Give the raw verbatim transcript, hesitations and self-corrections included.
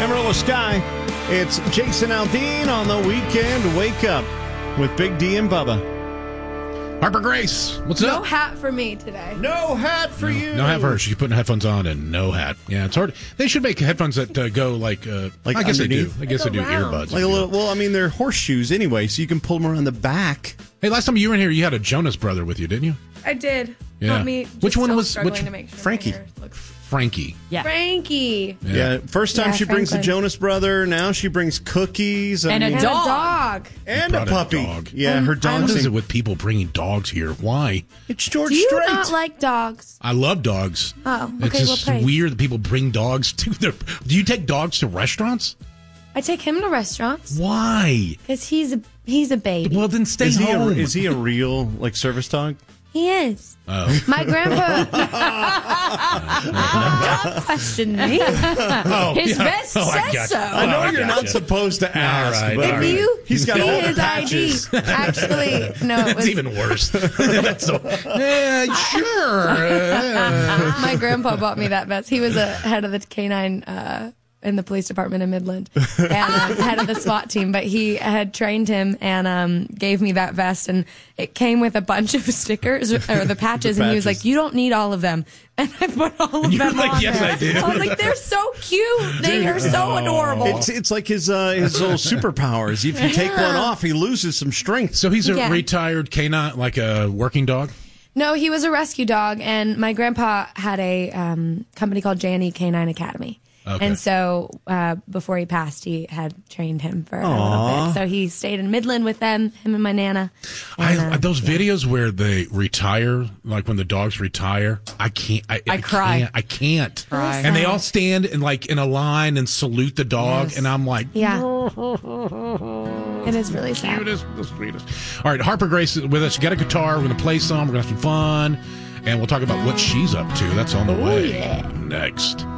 Amarillo Sky. It's Jason Aldean on the weekend. Wake up with Big D and Bubba. Harper Grace, what's no up? No hat for me today. No hat for no, you. No hat for her. She's putting headphones on and no hat. Yeah, it's hard. They should make headphones that uh, go like, uh, like I guess underneath? they do. I guess like they do around. earbuds. Like a little, well, I mean, they're horseshoes anyway, so you can pull them around the back. Hey, last time you were in here, you had a Jonas brother with you, didn't you? I did. Yeah. Help me. Which one still was- struggling which- to make sure my Frankie. hair looks- Frankie. Yeah. Frankie. Yeah. Yeah, first time Yeah, she brings the Franklin. Jonas brother. Now she brings cookies. I And a mean, And Dog. a dog. and a Brought a puppy. dog. Yeah, her Um, dog. What is it with people bringing dogs here? Why? It's George Do you Strait. not like dogs? I love dogs. Oh, It's okay, just well, pray. weird that people bring dogs to their... Do you take dogs to restaurants? I take him to restaurants Why? because he's a he's a baby. Well, then stay is he a, home. is he a real like service dog? He is. Oh. My grandpa. Don't question me. Oh, His yeah. vest Oh, I says gotcha. so. I know Oh, I you're not gotcha. supposed to ask, right, but all If right. you he's got see all the his patches. I D, actually, no, it It's was even worse. so, yeah, sure. Uh, my grandpa bought me that vest. He was a head of the canine uh, in the police department in Midland and um, head of the SWAT team. But he had trained him and um, gave me that vest, and it came with a bunch of stickers or the patches. The And he was patches. like, "You don't need all of them." And I put all of And you were them like, on "Yes, there. I do." I was like, "They're so cute. They are so adorable." It's it's like his uh, his little superpowers. If you take one off, he loses some strength. so he's a Yeah. retired canine, like a working dog? No, he was a rescue dog, and my grandpa had a um, company called J and E Canine Academy. Okay. And so uh, before he passed, he had trained him for a Aw. little bit. So he stayed in Midland with them, him and my Nana. I, And, uh, those videos where they retire, like when the dogs retire, I can't. I, I cry. Can't, I can't. Cry. And they all stand in like in a line and salute the dog, Yes. and I'm like, Yeah. It is really sad. cutest, the sweetest. All right, Harper Grace is with us. She got a guitar. We're gonna play some. We're gonna have some fun, and we'll talk about what she's up to. That's on the way yeah. next.